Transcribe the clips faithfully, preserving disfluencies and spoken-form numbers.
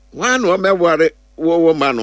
One woman worry woman.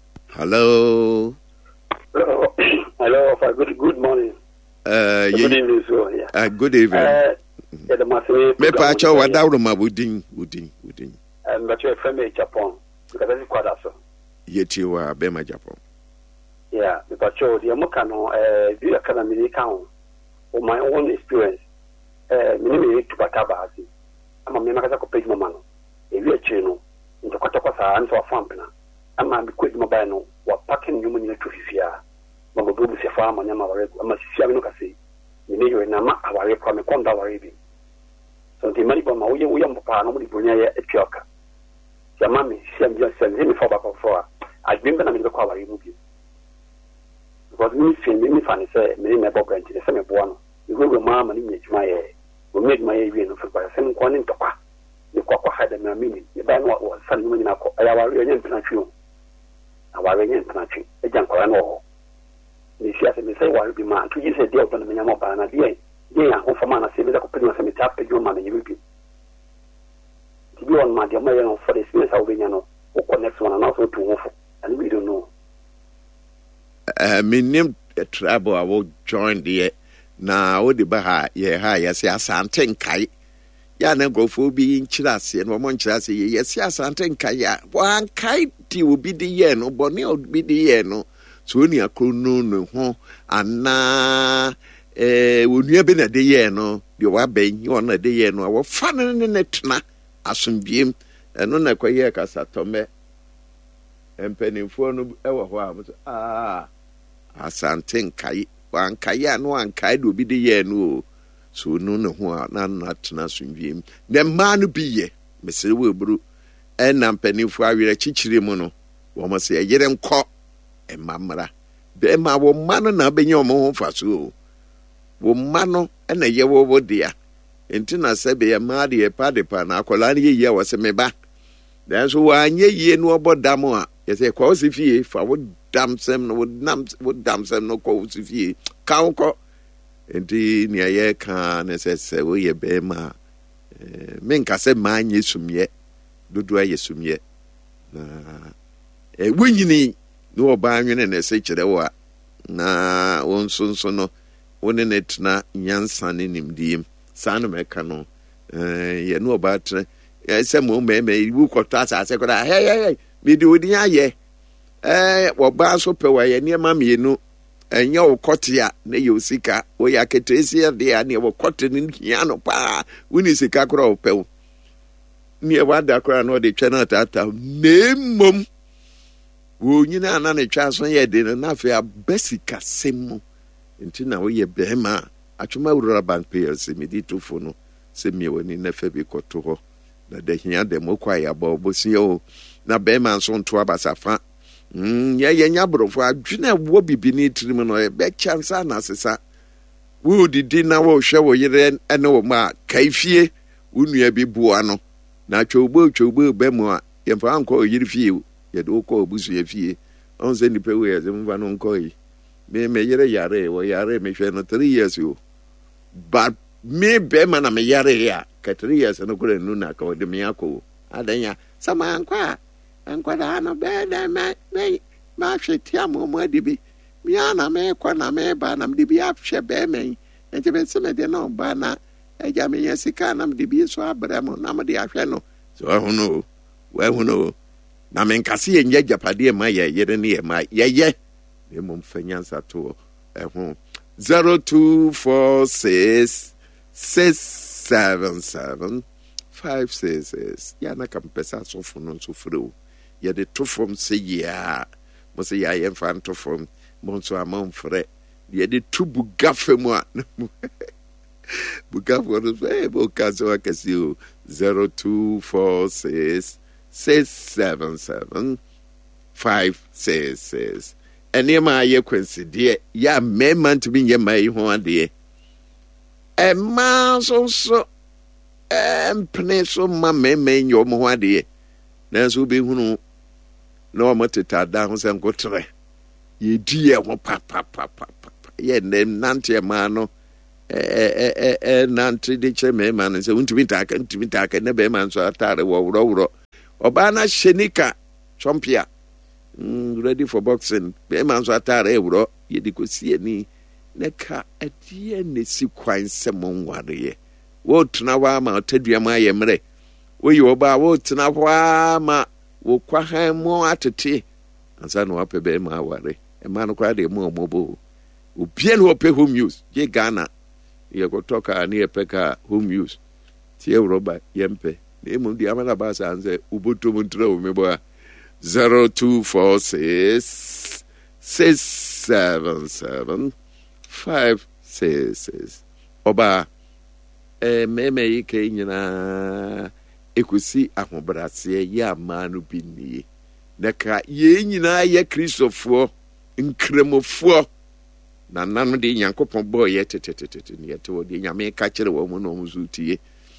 Hello. Hello. Hello. Good good morning. Uh, good evening, so yeah. Uh, good evening. Uh, yeah, the massive. Me pa cho wa dawo ma budin budin budin. Um, but you're from Japan because that's quite so. Yeti wa be ma Japan. Yeah, but you the Americano uh do academy account on my own experience. Uh, me me to bataba asi. Ama me makasa ko page mama no. E wi achi no. Nto kwatokwa sa anso afampena. Ama me kwedi mobile no wa packing nyumu ni to fifia. Mama bubu se fa ama nyama ware ama sisia no kase. Ni me yo na ma aware kwa me konda ware bi. So the money for my way, we am papa, nobody bring a pioka. The mammy, she am just sending me for back of four. I bring them in the cover movie. Because me, me, funny say, me, my bob branch, the same one. You go with mamma and image my air. We made my area no for same one in Topa. The Quaka had a meaning. The band was sending me in a co. I have a real penalty. Our real penalty, a junk or an all. The C S M say, why be man? Two years a day open the minimum by an idea. Yeah, who for man, I say, let's open your semi tap, your man, you will be. To be on my dear man for the experience, I'll be, you know, who connects one and also to move, and we don't know. Uh, me name a trouble, I will join the now, the Baha, yeah, yes, yes, Santen Kai. Yana go for being Chilasi and Momon Chassi, yes, yes, Santen Kaya. One kite will be the yen, or Bonnie will be the yen, so near Kuno, no, and na. Eh, when you have been a day, no, you are being you on a day, no, I was fun in it, na, as some beam, and on a quiet casatome, and penny for no ever was ah, as something kai, one kayan, one kite will be the year, no, so no, no, none not nursing beam. Then man be ye, Mister Wilbur, and I'm penny for a chichimono, woman say a year and caught, and mamma, then my woman and I've been your mom for so. Wo mano na ye wo wo dia enti na se be ye ma de pa de pa na akola ne ye wo se me ba dan so wa anye ye no obodam a ye se kwa se fie fa wo dam sem no wo nam wo dam sem no kwa se fie ka wo enti ne ye ka ne se se wo ye be ma eh men ka se ma anye sumye dodo aye sumye na e wunyini no oba anwene na se kire wo a na won sonso no one net na nyansa ne nimdiem sanu meka no eh ye no obatre ye se mo me me wu kwota asase kwada hey hey hey me di odi aye eh wo ba so pe wa ye ne ma me no enye wo kote a na ye osika wo ya ketesi de a ne wo kote ne hia no pa woni sika kora wo pe wo ne wa da kora no de twa na tata nemom wo nyina na ne twa so ye de no na fe abasika semu nti na wo ye behema atwoma wura bank payers me di to fo no se me woni na fa bi koto ho na de hia de mo kwa ya ba obosi o na behema nso nto abasafa mm ye ye nya brofo adwena wo bibini tirim no e be chance na sesa wo didi na wo hwe wo yere ene wo ma kaifie unua bi bua no na twogbo twogbo be mu a ye fa anko yiri fie ye do ko obusu ye fie on se ni pe we ye mva no nko yi me me yere yare wo yare me hwe no three years yo but me be man na me yare ya ka three years no kure nu na ka de me akọ adanya sama ankwa ankwa da no be da me me ma hwetia mo mo adibi me ana me kwa na me ba na me dibi ahwe be me enti be se me de no ba na eja me yesika na me dibi so abramo na me de ahwe no so hu no we hu no na me nkase ye nya japade ma ye yere ne ye ma ye ye Mum Fenyansa to a home zero two four six six seven seven five six six. Yana Campesa so for non so fru. Ya the two from say ya must say I am fan to from Monso among fre. Ya the two bugafemwa bugafo say bokazo akasio zero two four six six seven seven five six six. Ene ma ye kwensi de ya mema ntumi nye mai ho ade e ma so so em pne so ma mema nyo mo ho ade na so be hunu na o mateta da ho se nkotre ye di e ho pa pa pa pa ye nem nante ma no eh eh eh eh nante de che mema no se ntumi ta ka ntumi ta ka ne be ma so atare wo woro woro Oba na shenika chompia. Mm, ready for boxing. Be man so atare ewro ye di kosi ani. Neka adie ne si kwan semon ware. Wo tena wa ma otaduama ye mre. Wo yi oba wo tena wa ma wo kwa han mo atete. Ansa no ape be ma ware. E ma no kwa de mo mobo. Ubien wo pe home use. Ye Ghana. Ye go toka ani e peka home use. Tie roba yempe. Ne mo di amana ba sa anse uboto mo ntra o mebo zero two four six six seven seven five six six. Oba eh meme yike nyina ekusi ahobrase ya manu binnie. Neka ye nyina ye Kristofo nkremofo na nanu de Nyankopon boy ye tetetetete ne yete wo de nyame ka kire wo mu no muzu tie.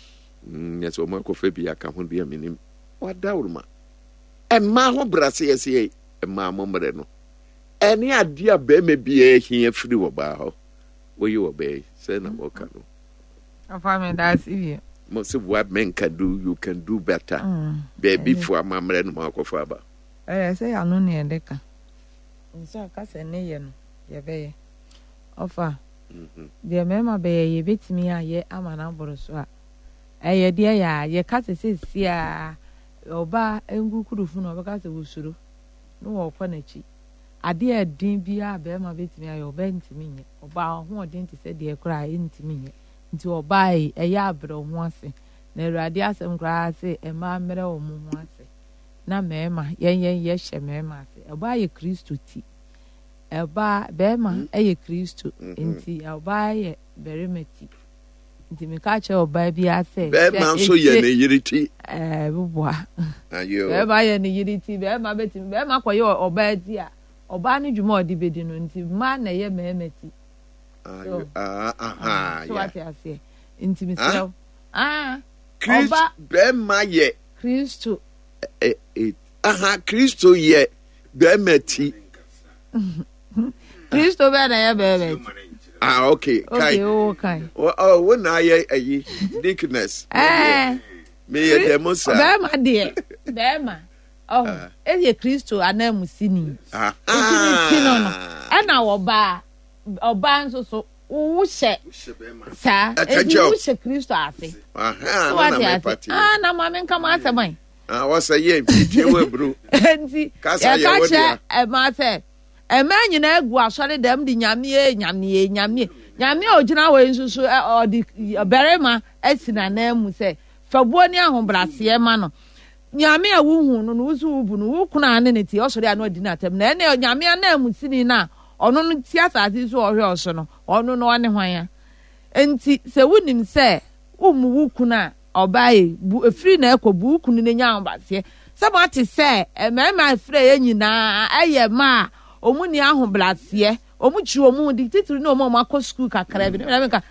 Mm yeso mo ko febi aka ho de minim. Wada uruma. E ma ho brase ye se e ma momre no. Eni ade a be me bia hia firi wo ba ho. Wo yi wo be say na wo ka no. Afa me that's it. Most of what men can do, you can do better. Mm. Baby, for a mamma and Marco Faber. I say, I know near Deca. So, Castle Nayan, ye bay. Offer. Dear Mamma Bay, ye beat me, I ye am an ambrosua. Eh, dear, ya, ye cat says, ya, or bar and go could have known about the Wusuru. No, Panachi. I dear deem be a bear my beat me, I obey to me, or bow who didn't say, dear cry into me. Nti obai eya abro ho ase na Awurade asem kra ase e ma mere o mu ho ase na mema yen yen ye hye mema ase oba ye Kristo ti eba bema eye Kristo nti oba ye berimeti nti me ka che oba bi ase bema so ye ne yiriti eh bubwa ayo bema ye ne yiriti bema beti bema kwa ye oba ti a oba ne dwuma odi bedi no nti ma na ye memeti. Ah, ah, ah, so what I say, intimacy. Ah, Christ, Bema ye, Christo. Eh, eh, aha, Christo ye, Bemeti. Christo, Bena, baby. Ah, okay, okay, okay. Oh, when I ye, Dickness. Eh, me a demosa. Bema, dear, Bema. Oh, eh, ye Christo, I never seen. Ah, ah, and our bar. Oba nso so wo hye sa e wo hye Kristo ase aha na me party ah na ma men kama aseman ah wo say ye fitie we bru enti kasa ye wo dia e ma se e ma nyina agu asore dem di nyame e nyame e nyame nyame ogina we nso so o di berema asina na mu se fabuo ni ahobrase e ma no nyame a wo hu no no wo so bu no wo kuna ane ne ti osore a no di na tem na ene nyame na mu sini na ono no tiata ati so ohwe oso no ono no one hwan ya enti se wunim se umu wukuna obaye bu efiri na ekobu ukunu ne nya ambase se mo ati se emema efire ye nyina eye ma omuni ahoblase omu chi omu di titiri na omu akọ school kakra bi na meka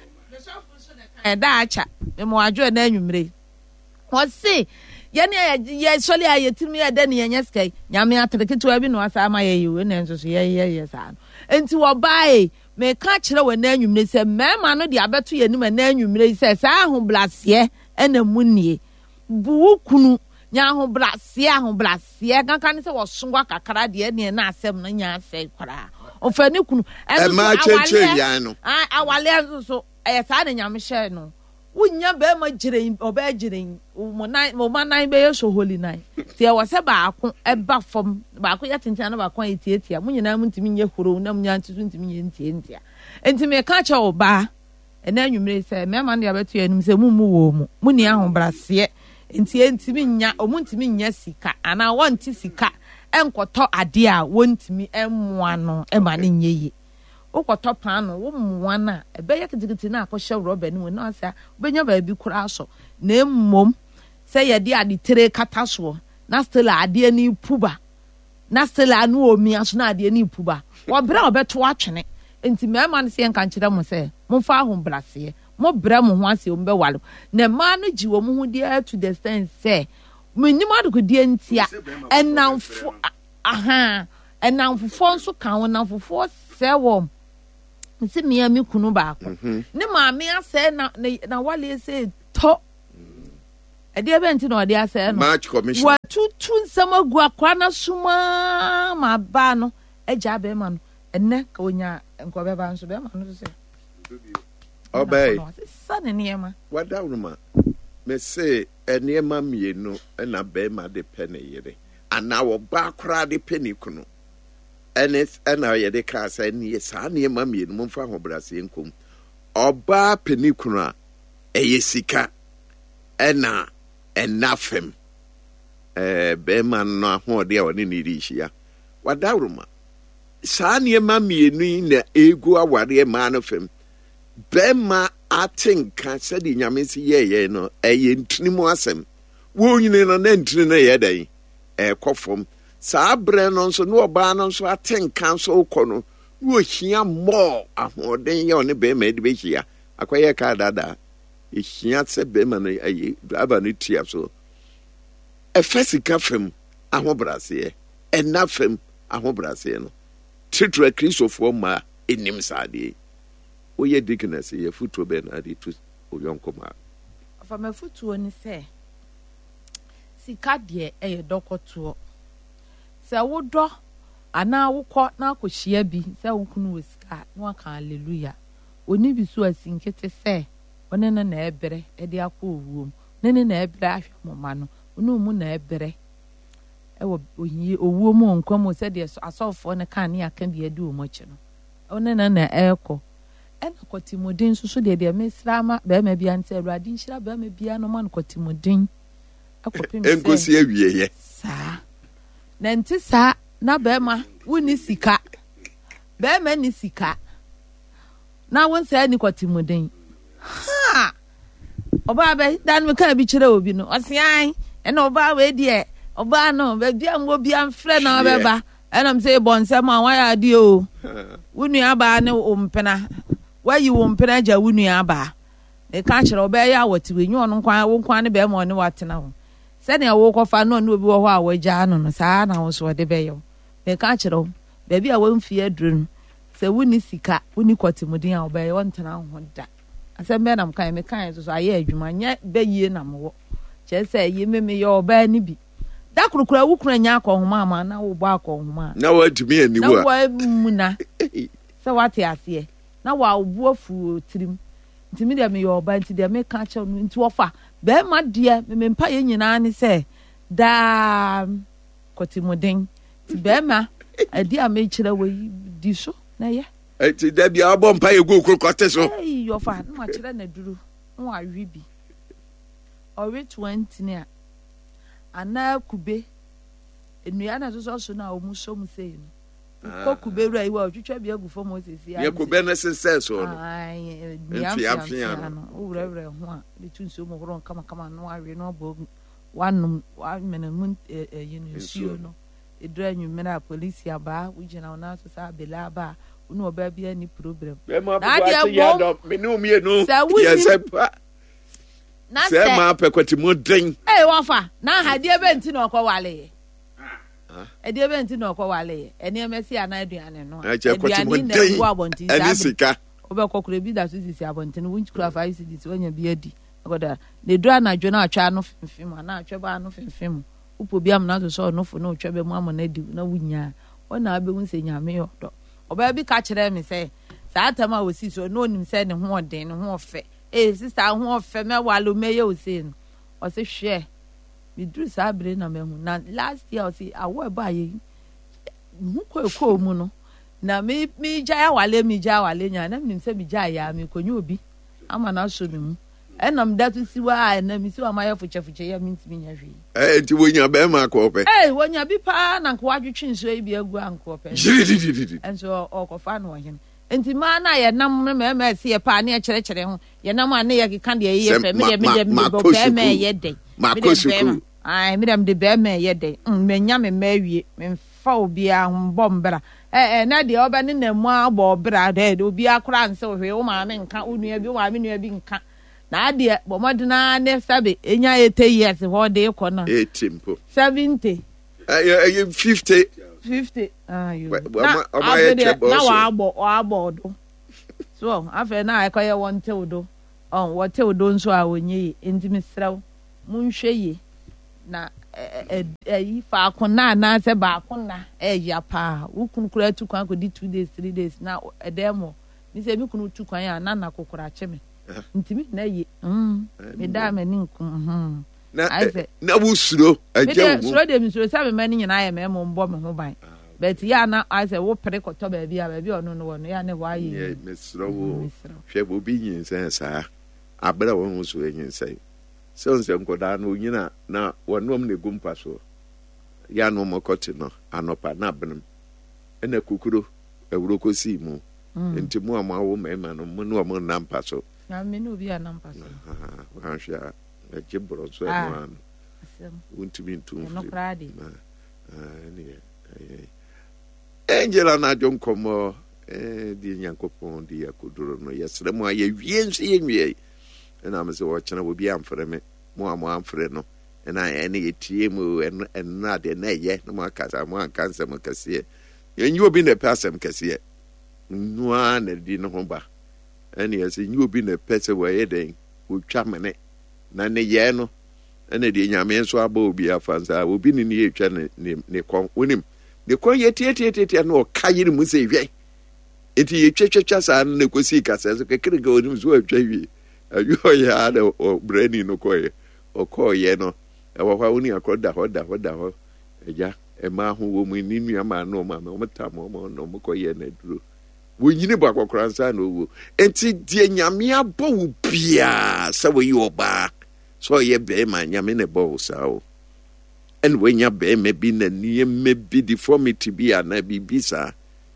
e da acha me mo adwo na anwumre o se ye ne ye soli aye timi ye de ne ye skai nyame atreketo abi no asa ama ye ye ne nso so ye ye ye sa enti wo bae me ka kire we na anwumre se mema no de abeto ye nim na anwumre se sa ahoblase ena munie bu kunu nya ahoblase ahoblase kanka ne se wo songwa kakra de ne na asem no nya ase kwara ofa ne kunu e ma chenche yan no ah awale nso so e sa ne nyame hye no wunya be ma giren oba giren mo nan mo manan be yeso holy nine tie wo se ba ako e ba fom ba ako ya tintia na ba kwa etietia mo nyina mu ntimi nye horo na mo nya ntutu ntimi nye ntie ntia enti me ka cha oba e na anwumre se me ma ndia beto yanum se mu mu wo mu mu ni ahobrase enti ntimi nya o mu ntimi nya sika ana wonti sika enkoto ade a wontimi emmoa no e ma ne nyeye ukoto pano wo mmoa na ebe ya kitikiti na akọhye rọba ni na asa obenya ba bi kura aso na emmom se ye de ade tere kata so na still ade ni puba na still anu omi aso na ade ni puba wo bra obeto atwene enti mema ne se enka nkire mo se mo fa ahombrase mo bra mo ho ase o mbe walo na ma no gi wo mo ho dia to the stand se menim adoko dia ntia enamfo aha enamfo nso kan wonamfo se wo nti mia mi kunu ba ko ne maame ase na na wale se to e de be nti na odi ase no match commission wa tutu nsama gu akwa na suma ma ba no eja be ma no enne ka onya nkobe ba nso be ma no se obey sa ne niema wada unuma me say eniema mienu na be ma de pene yire ana wo ba kra de pene kunu ene na ye de ka sa ni sa niema mienu mo fa hobrase enkom oba pene kunu a eye sika ena enafem eh be ma no ahode a woni ni rihia wada unuma sa niema mienu na egu aware ma no fem Bema atinka said in Yamisi ye no a yintrimu asem. Woon in an entry na day, a coffum. Sa brennon so no banon so a ten council cono. Wo here more a more than yon be made be here. A quaya cardada. If he had said Beman a Avanity so. A fessica fem a hobrasier, and nothing a hobrasier. Titra Christopher ma in him sadi. Oye dickness ye futu ben adi tu oyonkoma fa ma futu oni se sika de e dokoto se wodo ana wokọ na akohia bi se wokunu wosika no aka hallelujah oni bi so asinkete se one na na ebere e de akọ owuom ne ne na ebere ahwemoma no onu mu na ebere e wo oyi owuom onkwam se de asofo ne kan ne aka bi adi omochi no one na na ekọ ena kotimodin so so de de mesrama be ma bia nte awurade nhira be ma bia no man kotimodin akopim se enkosi awie ye sa na nti sa na be ma woni sika be ma ni sika na won se ni kotimodin ha oba be dan me kan bi kire obi no osian ena oba we de oba no be bia ngo bia mfre na be ba ena mse bonsem a wan ya de o wonu aba ne ompena why you won penaja wunu aba e ka kire oba ya wati we nyu ono kwan wo kwan ne be ma one watena ho se ne wo kofa no no obi wo ho a wagya no no saa na wo so de be yo e ka kire be bia wo mfie aduru se wuni sika wuni kwatimudin a oba ye wontena ho da asem be na mkan me kan so so aye adwuma nya be yie na mo che se ye meme ye oba ni bi da kurukura wukura nya akohoma ama na wo bo akohoma na watumi aniwu na wo muna se wate ase na wa obu afu tirim ntimi de me yoba nti de me ka che no nti wofa be ma de me mpa ye nyina ne se da kotimodin ti be ma adi a me kire we di so na ye eti da bia abo mpa ye go kokote so eh yofa na ma kire na duru no wa wi bi ori twenty ne ana kube enua na so so na omu so mu sei no kokube ru ayi wa twitwa bia gu fo Moses ya ye kube na sense so no ai nti afia no owura wura ho a de tunso mo horo kama kama no awe no bo wanum wa mena mun yin suo no edra nwumena police aba wugina na so sa bela aba unu oba bia ni problem na de bo me no me no yes na se ma pekwati mo den eh wafa na hade ebe nti na okọ wale e de be nti na okọ wale ene emesi ana aduane no aduane na wo abonti ani sika obekokure bi da sisi abonti no wunchi kura five cedis wonya bi adi agoda ne dura na dwona atwa no fimfim na atwa ba no fimfim upo bi am na so no fo no atwa be mu am na di na wunya ona abe hu se nyame yodo oba bi ka kire me se saa atama wosi so no nim se ne ho oden ne ho ofe eh sister ho ofe me walo meye ose no o se hwe mi duru saa bre na mehu na last year o se awo ba ye hu ko ko mu no na mi mi ja ya wale mi ja wale nya na mi se mi ja ya mi konyu obi ama na so mi mu enam datu siwa na mi siwa ma ya fuche fuche ya mi ntimi nya hwe eh nti wonya be ma ko pe eh wonya bi pa na ko adwetwe nso e bi agu anko pe enso okofa no hin enti ma na ye nam me me se ye pa na ye kire kire ho ye nam ane ye ka de ye pe me de me de me bo pe me ye de makosuku ai me dem de be me ye de me nya me ma wie me fa obi a mbọ mbra eh eh na de oba ne na mu abọ bra de obi akora nse ohwe wo ma me nka onua bi wo ma me nua bi nka na de bomodena ne sabe enya eighty years ho de ko na eighty mpo seventy eh fifty fifty ah you na wa agbo wa agbo do so afa na akoye won te odo on wo te odo nso a onye enti misraw munhwe ye na eh fa akona na se ba akona eh ya pa wo kunu kura tu kwan ko di two days three days na edemo ni se mi kunu tu kwan ya na na kokora cheme ntimi na ye mm me da me ni nku mhm na na wusuro aje wo suro de mi suro sa me mani nyina ya me mo mbo me ho ban but ya na I say wo pere ko to ba bia ba bia ono no wo no ya ne wa yi ye me suro wo hwe bo bi yin sen sa abra wo hu so yin sen so nse nkoda no nyina na wonom ne gumpa so ya no mokoti no anopa na benum ena kukuro ewuro kosi mu enti mu amawo mema no mu no mo nampa so na me no bi anampa so aha wa hwa e bro so e no an untimi ntum no kradi na ah ni Angela na jon komo eh di nyankopon di akoduro no yesre mo aye wiense yenwie na me se wo chena wo bi amfre me mo amo amfre no na ene yetie mu en na de na ye no mo akasa mo ankansa mo kase yenyi obi na pasem kase nua na di no ho ba ene yesi nyi obi na pese wo ye den wo twa mene na ne ye no ene di nyame nso aba obi afansa obi ni ne etwa ne ne kon wonim de kon ye tie tie tie no kayiri mu se hwe enti ye twetwetwa sa na kosi kasa so kekere ga onim so atwa hwe ayo ya da o brani no koye o koye no e wo kwa uni akoda hoda hoda ho eja e ma ho wo mu ni nua ma no ma me ta mo mo no mo koye na duro wo nyini ba kokransa na owo enti die nyame abo wo bia sa wo yi oba so ye be ma nyame ne bo sa o and when ya be me bi na ni me bi deformity bi ana bi bisa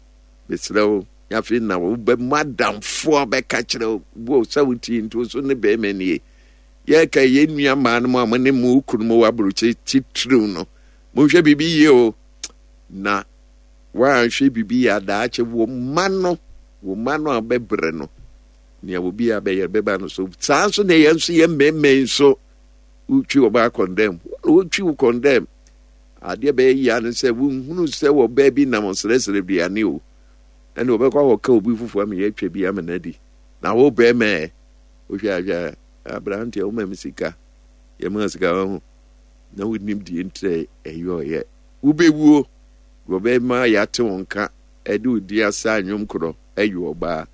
besrew ya fi na wo be madam fo be ka kire wo sa wuti nto so ne be me ni ye ka ye nua ma no ma ne mu kunu mo wa bruche titru no mo hwe bibi ye o na wa hwe bibi ya da che wo mano wo mano abebre no ni wo bi ya be ye be ba no so san so ne ye nso ye meme nso uchi oba condemn uchi u condemn ade be ya no se wo hunu se wo ba bi na mo sresre bia ni o ene obe kwa wo ka obi fufu am ye twa bia manadi na wo be me o hwa hwa Abraham tie o ma misika ye ma sika ho na wo nim die ntre eyo ye wo be wuo wo be ma ya te wonka ede odi asa anwom kro eyo oba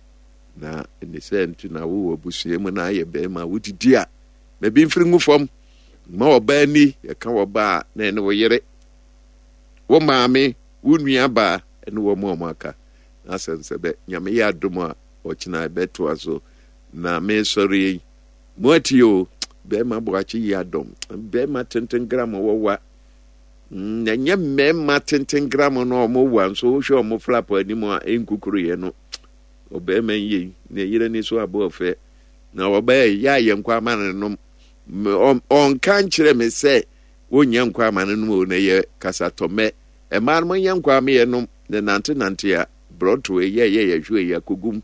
na in the sense na wo obusue mu na ye be ma wo didi a me bi mfiri ngu fom ma oba ni ye ka oba na ene wo yere wo maame wo nua ba ene wo mo amaka na sense be nyame ya dum a o kina beto aso na me sorry motio be ma boachi ya dom be ma tenten gram wo wa na nye me ma tenten gram no mo wa so hwe mo flap ani mo enkukuru ye no obe men yi na yire ni so abo ofe na oba ya ye nkwa man no on kan kire me se wonya nkwa man no na ye kasatome e man mo nya nkwa me ye no na nante nante ya broadway ye ye ye hwe ya kogum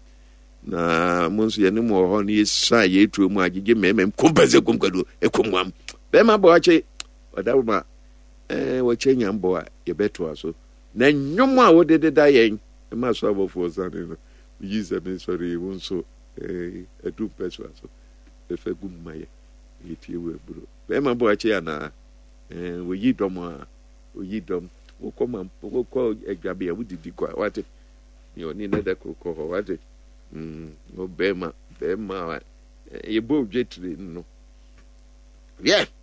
na monsu ye ni mo ho ni sa ye tu mu agige memem kompase komkado ekomwam be ma bo ache odawma eh wo chenya mbo a ye beto aso na nyomo a wo dede da yen e ma so abofo zane no yize me sorry wonso eh edu peso aso e fe gumma ye yiti we bro be ma bo ache ana eh wo yidom a wo yidom wo koma wo ko egwabe ya wudidi kwa wate yo ni na da ko ho wate mm o bema bema ye bo jetri no yeah